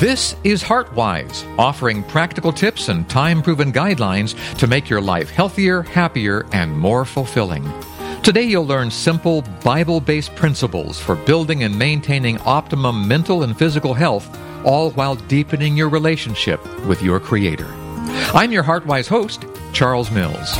This is HeartWise, offering practical tips and time-proven guidelines to make your life healthier, happier, and more fulfilling. Today you'll learn simple, Bible-based principles for building and maintaining optimum mental and physical health, all while deepening your relationship with your Creator. I'm your HeartWise host, Charles Mills.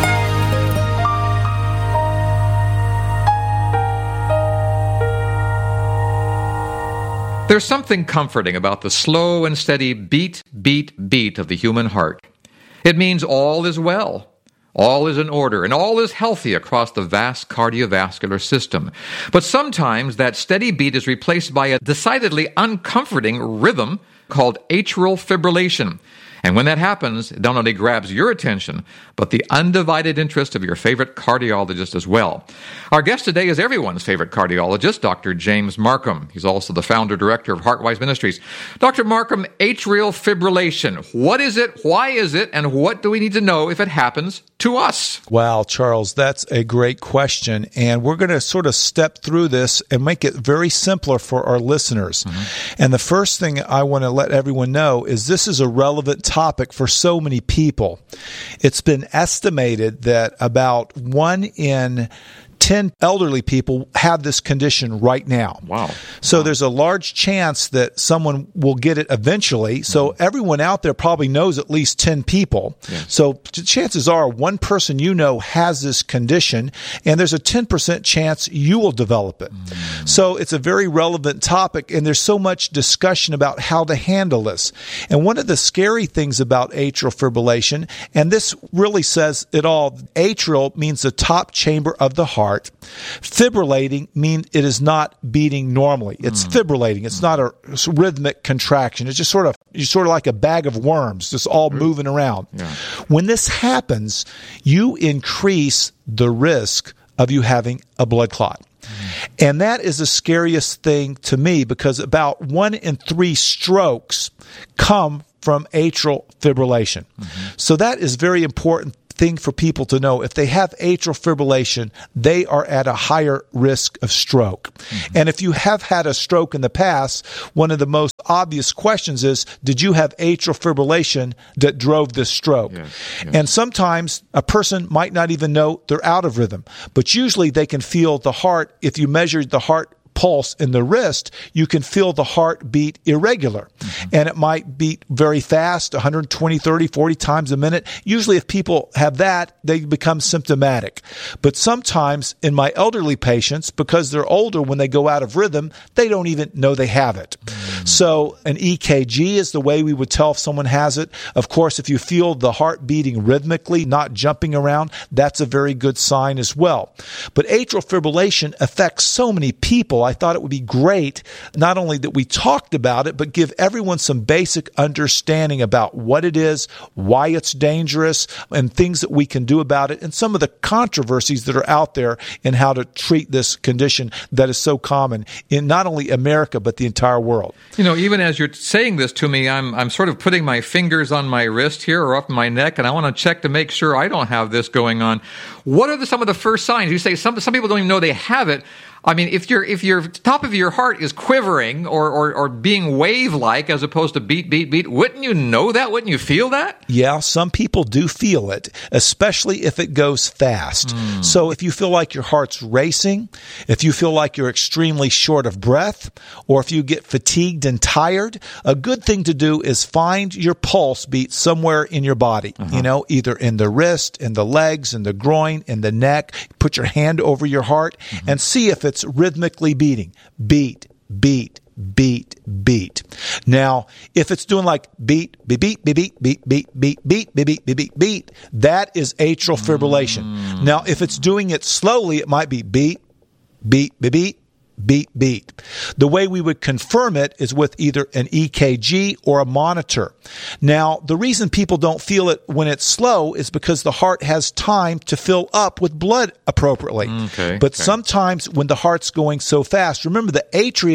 There's something comforting about the slow and steady beat, beat, beat of the human heart. It means all is well, all is in order, and all is healthy across the vast cardiovascular system. But sometimes that steady beat is replaced by a decidedly uncomforting rhythm called atrial fibrillation. And when that happens, it not only grabs your attention, but the undivided interest of your favorite cardiologist as well. Our guest today is everyone's favorite cardiologist, Dr. James Marcum. He's also the founder-director of HeartWise Ministries. Dr. Marcum, atrial fibrillation. What is it, why is it, and what do we need to know if it happens to us? Wow, Charles, that's a great question. And we're going to sort of step through this and make it very simpler for our listeners. Mm-hmm. And the first thing I want to let everyone know is this is a relevant topic for so many people. It's been estimated that about 1 in 10 elderly people have this condition right now. Wow. So there's a large chance that someone will get it eventually. So everyone out there probably knows at least 10 people. Yeah. So chances are one person you know has this condition, and there's a 10% chance you will develop it. So it's a very relevant topic, and there's so much discussion about how to handle this. And one of the scary things about atrial fibrillation, and this really says it all, atrial means the top chamber of the heart. Fibrillating means it is not beating normally. It's fibrillating. It's not a rhythmic contraction. It's just sort of like a bag of worms, just all moving around. Yeah. When this happens, you increase the risk of you having a blood clot. And that is the scariest thing to me, because about 1 in 3 strokes come from atrial fibrillation. So that is very important thing for people to know. If they have atrial fibrillation, they are at a higher risk of stroke. And if you have had a stroke in the past, one of the most obvious questions is, did you have atrial fibrillation that drove this stroke? Yes. And sometimes a person might not even know they're out of rhythm, but usually they can feel the heart. If you measure the heart pulse in the wrist, you can feel the heart beat irregular. And it might beat very fast, 120, 30, 40 times a minute. Usually if people have that, they become symptomatic. But sometimes in my elderly patients, because they're older, when they go out of rhythm, they don't even know they have it. So an EKG is the way we would tell if someone has it. Of course, if you feel the heart beating rhythmically, not jumping around, that's a very good sign as well. But atrial fibrillation affects so many people. I thought it would be great not only that we talked about it, but give everyone some basic understanding about what it is, why it's dangerous, and things that we can do about it, and some of the controversies that are out there in how to treat this condition that is so common in not only America, but the entire world. You know, even as you're saying this to me, I'm sort of putting my fingers on my wrist here or up my neck, and I want to check to make sure I don't have this going on. What are some of the first signs? You say some people don't even know they have it. I mean, if your top of your heart is quivering or being wave-like as opposed to beat, beat, beat, wouldn't you know that? Wouldn't you feel that? Yeah, some people do feel it, especially if it goes fast. So if you feel like your heart's racing, if you feel like you're extremely short of breath, or if you get fatigued and tired, a good thing to do is find your pulse beat somewhere in your body, either in the wrist, in the legs, in the groin, in the neck. Put your hand over your heart and see if it's rhythmically beating. Beat, beat, beat, beat. Now, if it's doing like beat, beat, beat, beat, beat, beat, beat, beat, beat, beat, beat, beat, beat, that is atrial fibrillation. Now, if it's doing it slowly, it might be beat, beat, beat, beat, beat, beat. The way we would confirm it is with either an EKG or a monitor. Now, the reason people don't feel it when it's slow is because the heart has time to fill up with blood appropriately. But sometimes when the heart's going so fast, remember the atrium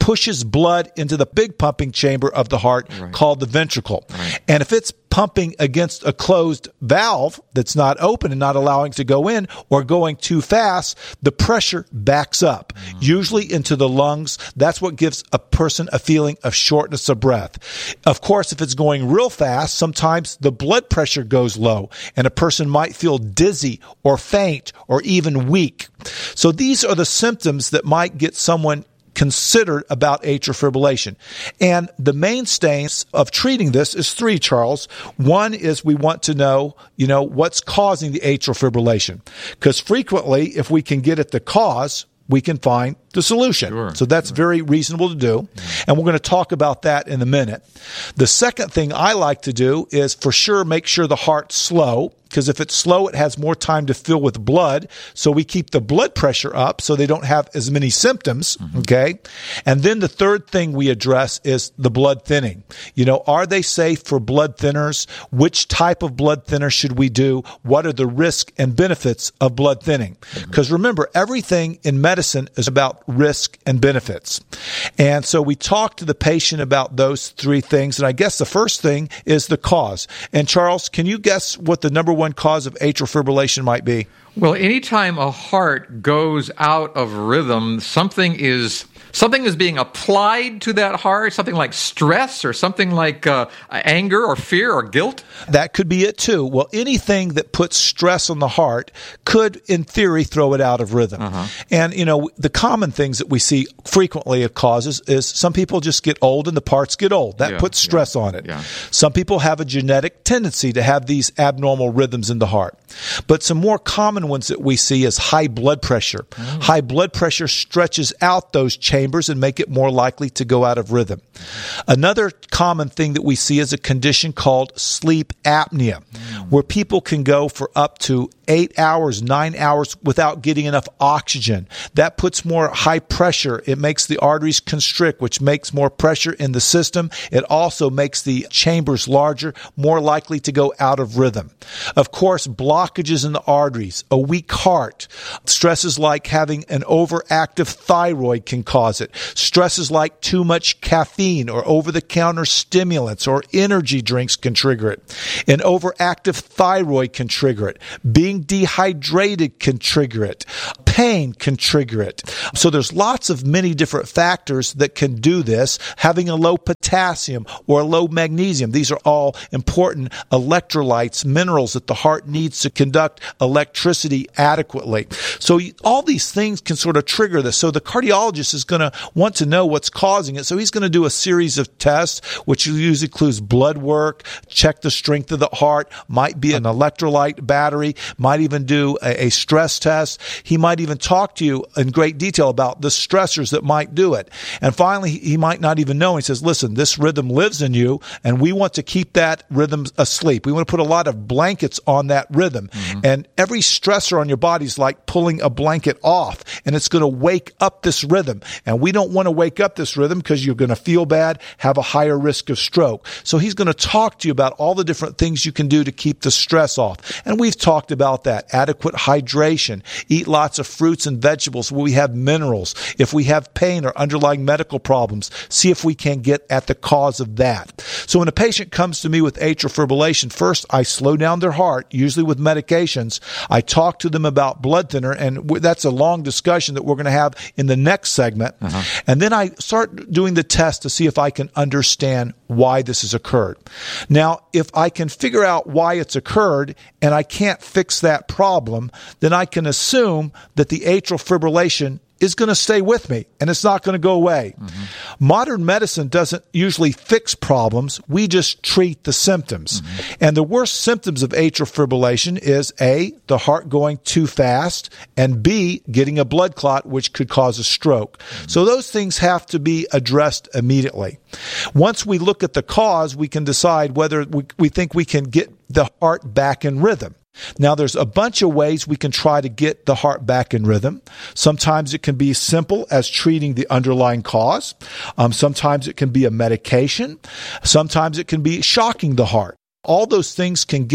pushes blood into the big pumping chamber of the heart called the ventricle. Right. And if it's pumping against a closed valve that's not open and not allowing it to go in or going too fast, the pressure backs up, usually into the lungs. That's what gives a person a feeling of shortness of breath. Of course, if it's going real fast, sometimes the blood pressure goes low and a person might feel dizzy or faint or even weak. So these are the symptoms that might get someone considered about atrial fibrillation. And the mainstays of treating this is three, Charles. One is we want to know, what's causing the atrial fibrillation. Because frequently, if we can get at the cause, we can find the solution. Sure, so that's very reasonable to do. And we're going to talk about that in a minute. The second thing I like to do is for sure make sure the heart's slow, because if it's slow, it has more time to fill with blood. So we keep the blood pressure up so they don't have as many symptoms. Okay. And then the third thing we address is the blood thinning. Are they safe for blood thinners? Which type of blood thinner should we do? What are the risks and benefits of blood thinning? Because remember, everything in medicine is about risk and benefits. And so we talk to the patient about those three things. And I guess the first thing is the cause. And Charles, can you guess what the number one cause of atrial fibrillation might be? Well, anytime a heart goes out of rhythm, something is being applied to that heart, something like stress or something like anger or fear or guilt. That could be it too. Well, anything that puts stress on the heart could, in theory, throw it out of rhythm. And, the common things that we see frequently of causes is some people just get old and the parts get old. That puts stress on it. Yeah. Some people have a genetic tendency to have these abnormal rhythms in the heart. But some more common ones that we see is high blood pressure. High blood pressure stretches out those chambers and make it more likely to go out of rhythm. Another common thing that we see is a condition called sleep apnea, where people can go for up to 8 hours, 9 hours without getting enough oxygen. That puts more high pressure. It makes the arteries constrict, which makes more pressure in the system. It also makes the chambers larger, more likely to go out of rhythm. Of course, blockages in the arteries, a weak heart, stresses like having an overactive thyroid can cause it. Stresses like too much caffeine or over-the-counter stimulants or energy drinks can trigger it. An overactive thyroid can trigger it. Being dehydrated can trigger it. Pain can trigger it. So there's lots of many different factors that can do this. Having a low potassium or low magnesium. These are all important electrolytes, minerals that the heart needs to conduct electricity adequately. So all these things can sort of trigger this. So the cardiologist is going to want to know what's causing it. So he's going to do a series of tests, which usually includes blood work, check the strength of the heart, might be an electrolyte battery, might even do a stress test. He might even talk to you in great detail about the stressors that might do it. And finally, he might not even know. He says, listen, this rhythm lives in you, and we want to keep that rhythm asleep. We want to put a lot of blankets on that rhythm. And every stressor on your body is like pulling a blanket off, and it's going to wake up this rhythm. And we don't want to wake up this rhythm because you're going to feel bad, have a higher risk of stroke. So he's going to talk to you about all the different things you can do to keep the stress off. And we've talked about that. Adequate hydration. Eat lots of fruits and vegetables where we have minerals. If we have pain or underlying medical problems, see if we can get at the cause of that. So when a patient comes to me with atrial fibrillation, first I slow down their heart, usually with medications. I talk to them about blood thinner, and that's a long discussion that we're going to have in the next segment. And then I start doing the test to see if I can understand why this has occurred. Now, if I can figure out why it's occurred and I can't fix that problem, then I can assume that the atrial fibrillation is going to stay with me and it's not going to go away. Modern medicine doesn't usually fix problems. We just treat the symptoms. And the worst symptoms of atrial fibrillation is A, the heart going too fast, and B, getting a blood clot, which could cause a stroke. So those things have to be addressed immediately. Once we look at the cause, we can decide whether we think we can get the heart back in rhythm. Now, there's a bunch of ways we can try to get the heart back in rhythm. Sometimes it can be simple as treating the underlying cause. Sometimes it can be a medication. Sometimes it can be shocking the heart. All those things can get it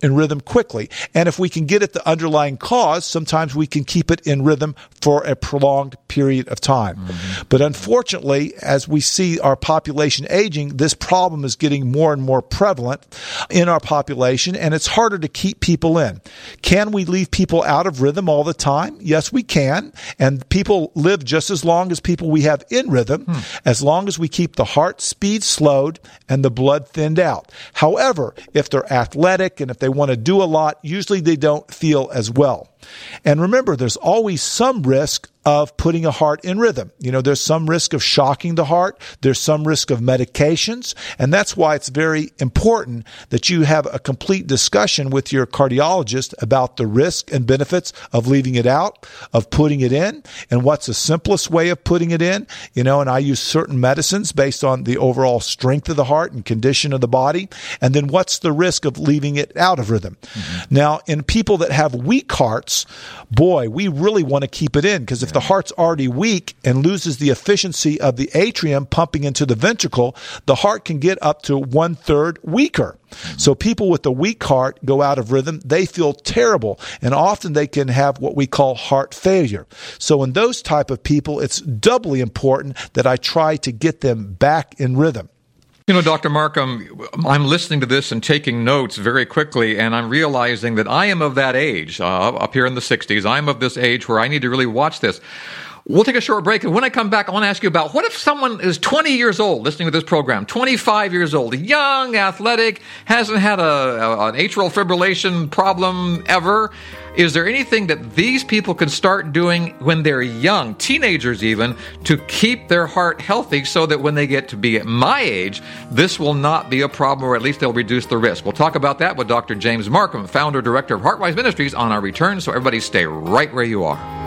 in rhythm quickly. And if we can get at the underlying cause, sometimes we can keep it in rhythm for a prolonged period of time. But unfortunately, as we see our population aging, this problem is getting more and more prevalent in our population, and it's harder to keep people in. Can we leave people out of rhythm all the time? Yes, we can. And people live just as long as people we have in rhythm, as long as we keep the heart speed slowed and the blood thinned out. However, if they're athletic and if they want to do a lot, usually they don't feel as well. And remember, there's always some risk of putting a heart in rhythm. There's some risk of shocking the heart. There's some risk of medications. And that's why it's very important that you have a complete discussion with your cardiologist about the risk and benefits of leaving it out, of putting it in, and what's the simplest way of putting it in. And I use certain medicines based on the overall strength of the heart and condition of the body. And then what's the risk of leaving it out of rhythm? Now, in people that have weak hearts, boy, we really want to keep it in, because if the heart's already weak and loses the efficiency of the atrium pumping into the ventricle, the heart can get up to 1/3 weaker. So people with a weak heart go out of rhythm. They feel terrible, and often they can have what we call heart failure. So in those type of people, it's doubly important that I try to get them back in rhythm. Dr. Markham, I'm listening to this and taking notes very quickly, and I'm realizing that I am of that age, up here in the 60s. I'm of this age where I need to really watch this. We'll take a short break, and when I come back, I want to ask you about what if someone is 20 years old listening to this program, 25 years old, young, athletic, hasn't had an atrial fibrillation problem ever. Is there anything that these people can start doing when they're young, teenagers even, to keep their heart healthy so that when they get to be at my age, this will not be a problem, or at least they'll reduce the risk? We'll talk about that with Dr. James Markham, founder, director of HeartWise Ministries, on our return, so everybody stay right where you are.